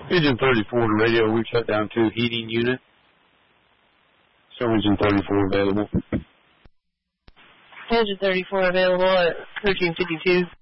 Engine 34 to radio, we've shut down 2 heating units. So engine 34 available. Engine 34 available at 1352.